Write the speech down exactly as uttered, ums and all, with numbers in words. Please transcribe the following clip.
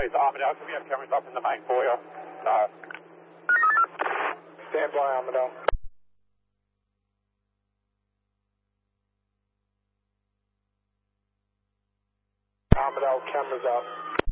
Please, Armadale, can we have cameras up in the main foyer? Uh, Stand by, Armadale. Armadale, cameras up.